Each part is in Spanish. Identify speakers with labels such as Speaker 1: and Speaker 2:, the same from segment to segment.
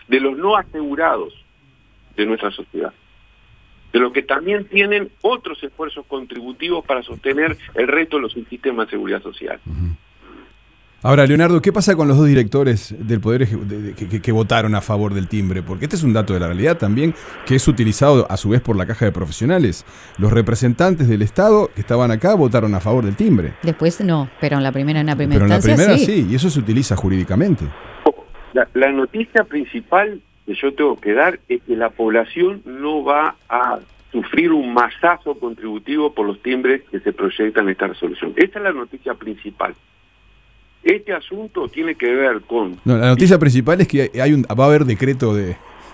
Speaker 1: de los no asegurados de nuestra sociedad, de los que también tienen otros esfuerzos contributivos para sostener el resto de los sistemas de seguridad social.
Speaker 2: Ahora, Leonardo, ¿qué pasa con los dos directores del Poder que votaron a favor del timbre? Porque este es un dato de la realidad también, que es utilizado a su vez por la Caja de Profesionales. Los representantes del Estado que estaban acá votaron a favor del timbre.
Speaker 3: Después no, pero en la primera
Speaker 2: Pero
Speaker 3: instancia
Speaker 2: en la primera
Speaker 3: sí.
Speaker 2: sí, y eso se utiliza jurídicamente.
Speaker 1: La noticia principal que yo tengo que dar es que la población no va a sufrir un masazo contributivo por los timbres que se proyectan en esta resolución. Esa es la noticia principal. Este asunto tiene que ver con...
Speaker 2: No, la noticia principal es que va a haber decreto de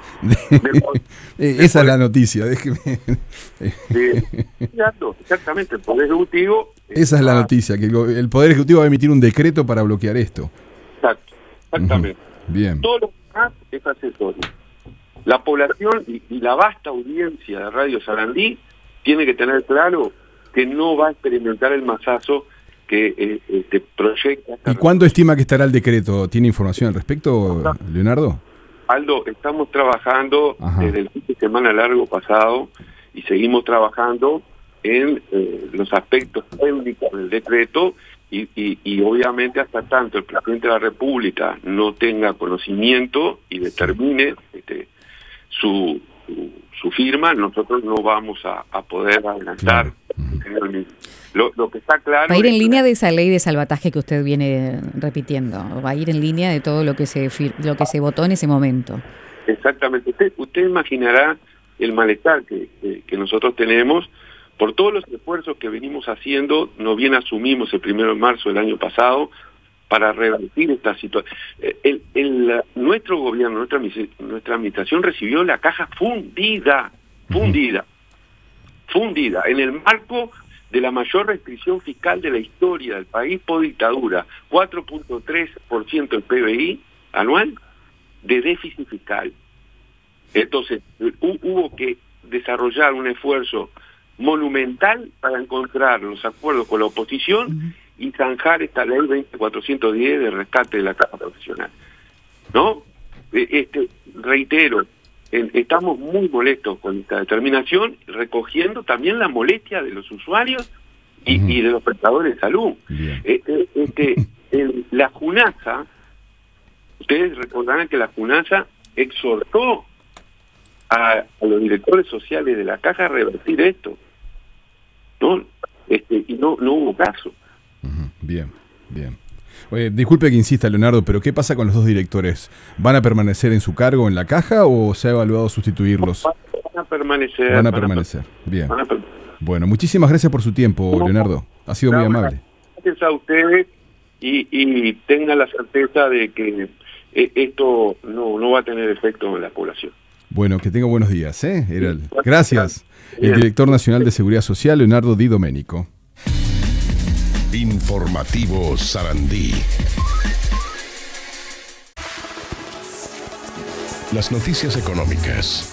Speaker 2: esa es la noticia, déjeme.
Speaker 1: Exactamente, el Poder Ejecutivo...
Speaker 2: Esa es la noticia, que el Poder Ejecutivo va a emitir un decreto para bloquear esto.
Speaker 1: Exactamente.
Speaker 2: Bien.
Speaker 1: Todo lo demás es accesorio. La población y la vasta audiencia de Radio Sarandí tiene que tener claro que no va a experimentar el masazo que proyecta.
Speaker 2: ¿Y cuándo estima que estará el decreto? ¿Tiene información al respecto, Leonardo?
Speaker 1: Aldo, estamos trabajando desde el fin de semana largo pasado y seguimos trabajando en los aspectos técnicos del decreto y obviamente hasta tanto el presidente de la República no tenga conocimiento y determine su firma, nosotros no vamos a poder adelantar. Lo que está claro...
Speaker 3: Va a ir en línea de esa ley de salvataje que usted viene repitiendo, va a ir en línea de todo lo que se votó en ese momento.
Speaker 1: Exactamente. Usted imaginará el malestar que nosotros tenemos por todos los esfuerzos que venimos haciendo, no bien asumimos el 1 de marzo del año pasado, para revertir esta situación. Nuestro gobierno, nuestra administración recibió la caja fundida, en el marco de la mayor restricción fiscal de la historia del país por dictadura, 4.3% del PBI anual de déficit fiscal. Entonces, hubo que desarrollar un esfuerzo monumental para encontrar los acuerdos con la oposición y zanjar esta ley 20.410 de rescate de la caja profesional. ¿No? Reitero, estamos muy molestos con esta determinación, recogiendo también la molestia de los usuarios y de los prestadores de salud. La JUNASA, ustedes recordarán que la JUNASA exhortó a los directores sociales de la caja a revertir esto, ¿no? Y no hubo caso.
Speaker 2: Bien. Oye, disculpe que insista, Leonardo, pero ¿qué pasa con los dos directores? ¿Van a permanecer en su cargo en la caja o se ha evaluado sustituirlos?
Speaker 1: Van a permanecer.
Speaker 2: Bien. Bueno, muchísimas gracias por su tiempo, Leonardo. Ha sido muy amable.
Speaker 1: Gracias a ustedes y tengan la certeza de que esto no va a tener efecto en la población.
Speaker 2: Bueno, que tenga buenos días, ¿eh? Gracias. El director nacional de Seguridad Social, Leonardo Di Domenico.
Speaker 4: Informativo Sarandí. Las noticias económicas.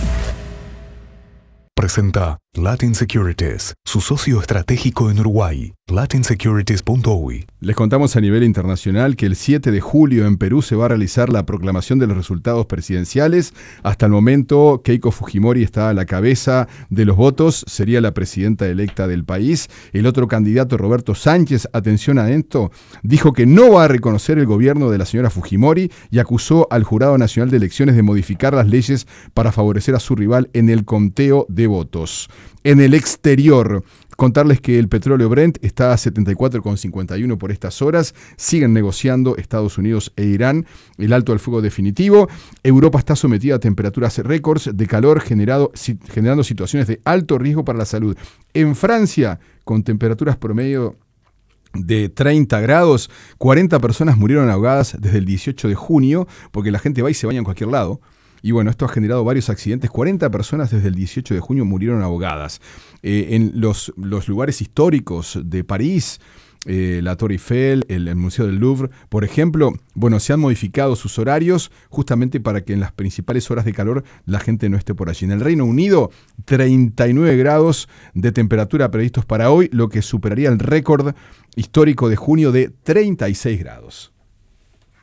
Speaker 4: Presenta Latin Securities, su socio estratégico en Uruguay. latinsecurities.uy.
Speaker 2: Les contamos a nivel internacional que el 7 de julio en Perú se va a realizar la proclamación de los resultados presidenciales. Hasta el momento, Keiko Fujimori está a la cabeza de los votos, sería la presidenta electa del país. El otro candidato, Roberto Sánchez, atención a esto, dijo que no va a reconocer el gobierno de la señora Fujimori y acusó al Jurado Nacional de Elecciones de modificar las leyes para favorecer a su rival en el conteo de votos. En el exterior, contarles que el petróleo Brent está a 74,51 por estas horas. Siguen negociando Estados Unidos e Irán el alto al fuego definitivo. Europa está sometida a temperaturas récords de calor generando situaciones de alto riesgo para la salud. En Francia, con temperaturas promedio de 30 grados, 40 personas murieron ahogadas desde el 18 de junio, porque la gente va y se baña en cualquier lado. Y bueno, esto ha generado varios accidentes. 40 personas desde el 18 de junio murieron ahogadas. En los lugares históricos de París, la Torre Eiffel, el Museo del Louvre, por ejemplo, bueno, se han modificado sus horarios justamente para que en las principales horas de calor la gente no esté por allí. En el Reino Unido, 39 grados de temperatura previstos para hoy, lo que superaría el récord histórico de junio de 36 grados.